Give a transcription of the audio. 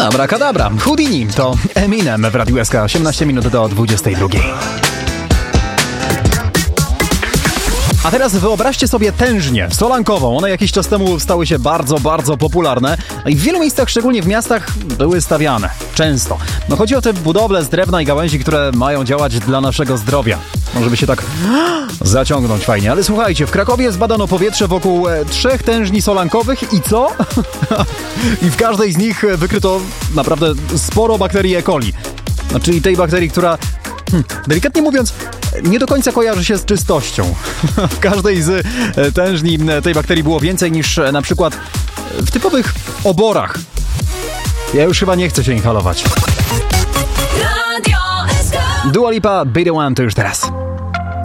Abracadabra, Houdini to Eminem w Radiu SK, 18 minut do 22. A teraz wyobraźcie sobie tężnię solankową. One jakiś czas temu stały się bardzo, bardzo popularne i w wielu miejscach, szczególnie w miastach, były stawiane. Często. No chodzi o te budowle z drewna i gałęzi, które mają działać dla naszego zdrowia. Może by się tak zaciągnąć fajnie. Ale słuchajcie, w Krakowie zbadano powietrze wokół 3 tężni solankowych i co? I w każdej z nich wykryto naprawdę sporo bakterii E. coli. Czyli tej bakterii, która, delikatnie mówiąc, nie do końca kojarzy się z czystością. W każdej z tężni tej bakterii było więcej niż na przykład w typowych oborach. Ja już chyba nie chcę się inhalować. Dua Lipa, Be The One to już teraz.